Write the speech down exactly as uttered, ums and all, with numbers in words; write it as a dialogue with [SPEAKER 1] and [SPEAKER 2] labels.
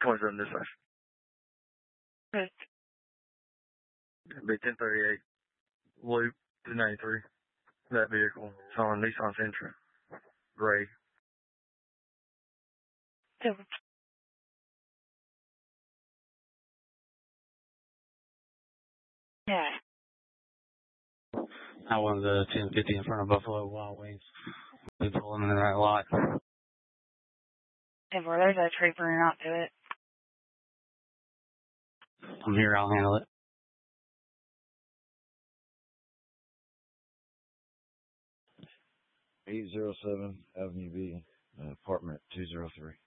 [SPEAKER 1] twenty-seven dispatch.
[SPEAKER 2] Good.
[SPEAKER 1] It'll be ten thirty-eight. Loop two ninety-three. That vehicle. It's on Nissan Sentra. Gray.
[SPEAKER 2] Good. Yeah.
[SPEAKER 3] I wanted the ten fifty in front of Buffalo Wild Wings. We pulling into that lot.
[SPEAKER 2] Hey, boy, there's a trooper and out to it.
[SPEAKER 3] I'm here, I'll handle it.
[SPEAKER 4] eight oh seven Avenue B, uh, apartment two oh three.